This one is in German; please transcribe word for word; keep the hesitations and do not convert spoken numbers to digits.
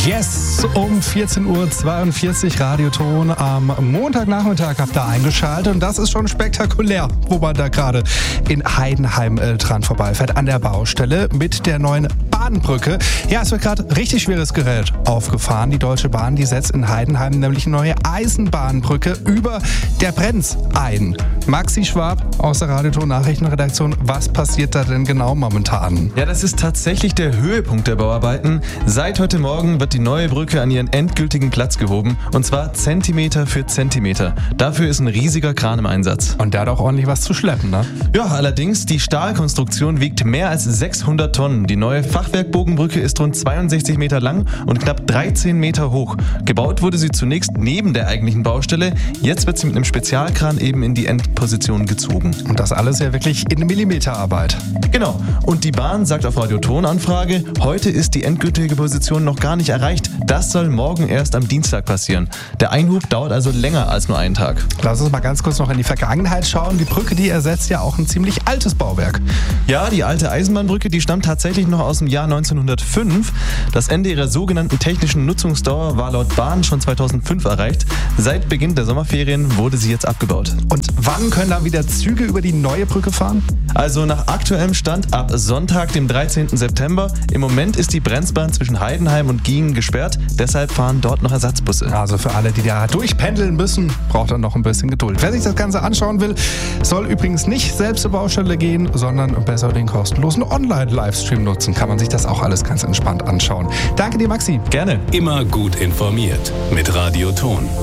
Yes, um vierzehn Uhr zweiundvierzig Radioton am Montagnachmittag habt ihr eingeschaltet und das ist schon spektakulär, wo man da gerade in Heidenheim äh, dran vorbeifährt, an der Baustelle mit der neuen Bahnbrücke. Ja, es wird gerade richtig schweres Gerät aufgefahren. Die Deutsche Bahn, die setzt in Heidenheim nämlich eine neue Eisenbahnbrücke über der Brenz ein. Maxi Schwab aus der Radioton Nachrichtenredaktion, was passiert da denn genau momentan? Ja, das ist tatsächlich der Höhepunkt der Bauarbeiten. Seit heute Morgen wird die neue Brücke an ihren endgültigen Platz gehoben und zwar Zentimeter für Zentimeter. Dafür ist ein riesiger Kran im Einsatz. Und der hat auch ordentlich was zu schleppen, ne? Ja, allerdings, die Stahlkonstruktion wiegt mehr als sechshundert Tonnen. Die neue Fachwerkbogenbrücke ist rund zweiundsechzig Meter lang und knapp dreizehn Meter hoch. Gebaut wurde sie zunächst neben der eigentlichen Baustelle. Jetzt wird sie mit einem Spezialkran eben in die Endposition gezogen. Und das alles ja wirklich in Millimeterarbeit. Genau. Und die Bahn sagt auf Radioton-Anfrage, heute ist die endgültige Position noch gar nicht erreicht. Das soll morgen erst am Dienstag passieren. Der Einhub dauert also länger als nur einen Tag. Lass uns mal ganz kurz noch in die Vergangenheit schauen. Die Brücke, die ersetzt ja auch ein ziemlich altes Bauwerk. Ja, die alte Eisenbahnbrücke, die stammt tatsächlich noch aus dem Jahr neunzehnhundertfünf. Das Ende ihrer sogenannten technischen Nutzungsdauer war laut Bahn schon zweitausendfünf erreicht. Seit Beginn der Sommerferien wurde sie jetzt abgebaut. Und wann können da wieder Züge über die neue Brücke fahren? Also nach aktuellem Stand ab Sonntag, dem dreizehnten September. Im Moment ist die Brenzbahn zwischen Heidenheim und Giengen gesperrt. Deshalb fahren dort noch Ersatzbusse. Also für alle, die da durchpendeln müssen, braucht er noch ein bisschen Geduld. Wer sich das Ganze anschauen will, soll übrigens nicht selbst zur Baustelle gehen, sondern besser den kostenlosen Online-Livestream nutzen. Kann man sich das auch alles ganz entspannt anschauen. Danke dir, Maxi. Gerne. Immer gut informiert mit Radioton.